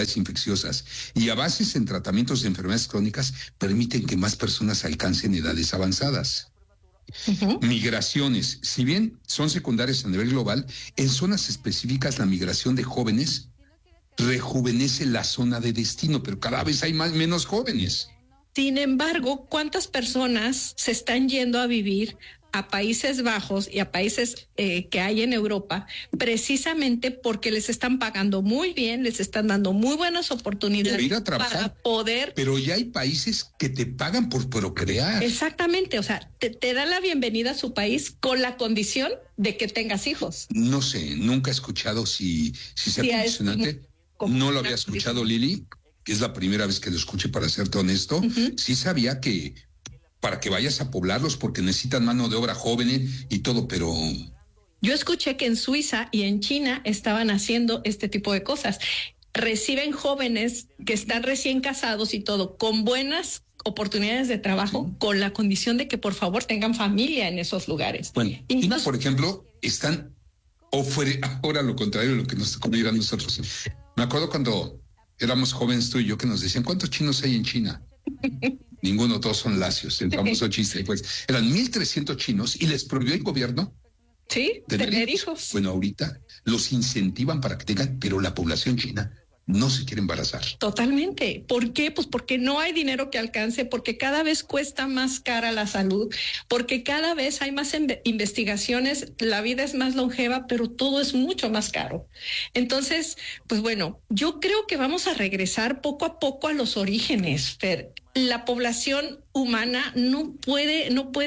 enfermedades infecciosas y avances en tratamientos de enfermedades crónicas permiten que más personas alcancen edades avanzadas. Migraciones, si bien son secundarias a nivel global, en zonas específicas la migración de jóvenes rejuvenece la zona de destino, pero cada vez hay menos jóvenes. Sin embargo, ¿cuántas personas se están yendo a vivir a Países Bajos y a países que hay en Europa, precisamente porque les están pagando muy bien, les están dando muy buenas oportunidades ir a trabajar, para poder... Pero ya hay países que te pagan por procrear. Exactamente, o sea, te dan la bienvenida a su país con la condición de que tengas hijos. No sé, nunca he escuchado si sea condicionante. No lo había escuchado, Lili, que es la primera vez que lo escuché, para serte honesto. Sí sabía que para que vayas a poblarlos porque necesitan mano de obra joven y todo, pero... Yo escuché que en Suiza y en China estaban haciendo este tipo de cosas. Reciben jóvenes que están recién casados y todo, con buenas oportunidades de trabajo, con la condición de que por favor tengan familia en esos lugares. Bueno, China, por ejemplo, están ahora lo contrario de lo que nos tocó vivir a nosotros. Me acuerdo cuando éramos jóvenes tú y yo que nos decían, ¿cuántos chinos hay en China? Ninguno, todos son lacios, el famoso chiste. Pues eran 1,300 chinos y les prohibió el gobierno tener hijos. Bueno, ahorita los incentivan para que tengan, pero la población china no se quiere embarazar. Totalmente. ¿Por qué? Pues porque no hay dinero que alcance, porque cada vez cuesta más cara la salud, porque cada vez hay más investigaciones, la vida es más longeva, pero todo es mucho más caro. Entonces, pues bueno, yo creo que vamos a regresar poco a poco a los orígenes, Fer. La población humana no puede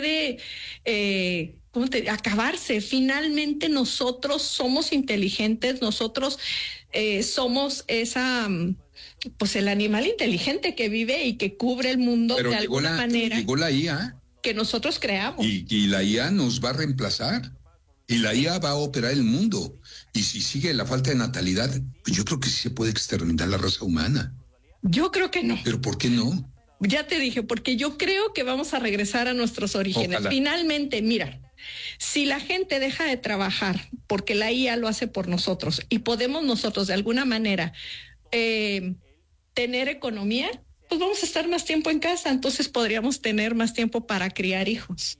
acabarse. Finalmente nosotros somos inteligentes, nosotros somos el animal inteligente que vive y que cubre el mundo. Pero de alguna manera. Llegó la IA. Que nosotros creamos. Y la IA nos va a reemplazar. Y la IA va a operar el mundo. Y si sigue la falta de natalidad, pues yo creo que sí se puede exterminar la raza humana. Yo creo que no. ¿Pero por qué no? Ya te dije, porque yo creo que vamos a regresar a nuestros orígenes. Ojalá. Finalmente, mira, si la gente deja de trabajar porque la IA lo hace por nosotros y podemos nosotros de alguna manera tener economía, pues vamos a estar más tiempo en casa, entonces podríamos tener más tiempo para criar hijos.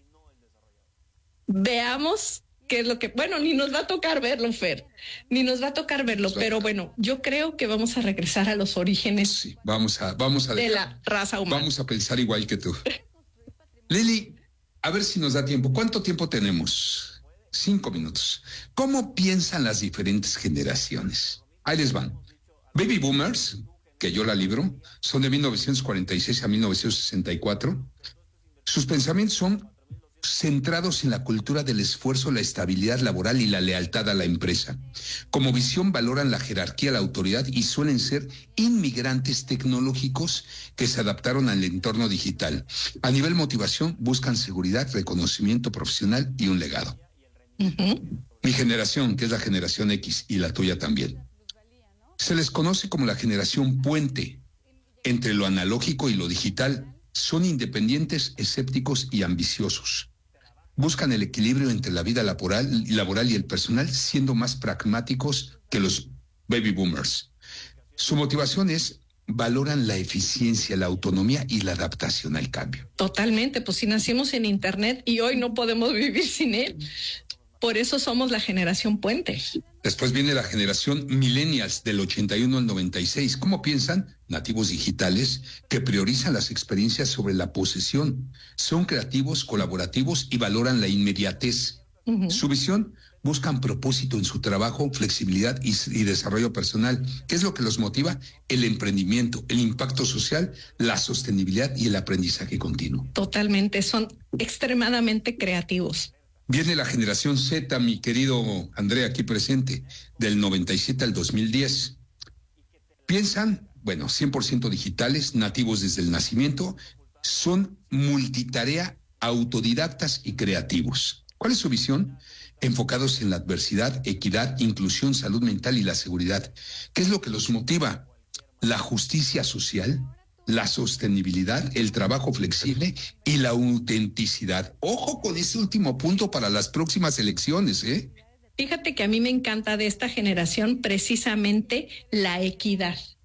Veamos qué es lo que... Bueno, ni nos va a tocar verlo, Fer, ni nos va a tocar verlo, pero bueno, yo creo que vamos a regresar a los orígenes. Sí, vamos a de la raza humana. Vamos a pensar igual que tú. Lili, a ver si nos da tiempo. ¿Cuánto tiempo tenemos? 5 minutos. ¿Cómo piensan las diferentes generaciones? Ahí les van. Baby Boomers, que yo la libro, son de 1946 a 1964. Sus pensamientos son centrados en la cultura del esfuerzo, la estabilidad laboral y la lealtad a la empresa. Como visión valoran la jerarquía, la autoridad y suelen ser inmigrantes tecnológicos que se adaptaron al entorno digital. A nivel motivación buscan seguridad, reconocimiento profesional y un legado. Mi generación, que es la generación X y la tuya también, se les conoce como la generación puente entre lo analógico y lo digital. Son independientes, escépticos y ambiciosos. Buscan el equilibrio entre la vida laboral y el personal, siendo más pragmáticos que los baby boomers. Su motivación es: valoran la eficiencia, la autonomía y la adaptación al cambio. Totalmente, pues si nacimos en Internet y hoy no podemos vivir sin él. Por eso somos la generación puente. Después viene la generación millennials del 81 al 96. ¿Cómo piensan? Nativos digitales que priorizan las experiencias sobre la posesión. Son creativos, colaborativos y valoran la inmediatez. Su visión: buscan propósito en su trabajo, flexibilidad y desarrollo personal. ¿Qué es lo que los motiva? El emprendimiento, el impacto social, la sostenibilidad y el aprendizaje continuo. Totalmente, son extremadamente creativos. Viene la generación Z, mi querido Andrea, aquí presente, del 97 al 2010. Piensan, 100% digitales, nativos desde el nacimiento, son multitarea, autodidactas y creativos. ¿Cuál es su visión? Enfocados en la adversidad, equidad, inclusión, salud mental y la seguridad. ¿Qué es lo que los motiva? La justicia social, la sostenibilidad, el trabajo flexible y la autenticidad. Ojo con ese último punto para las próximas elecciones, ¿eh? Fíjate que a mí me encanta de esta generación precisamente la equidad.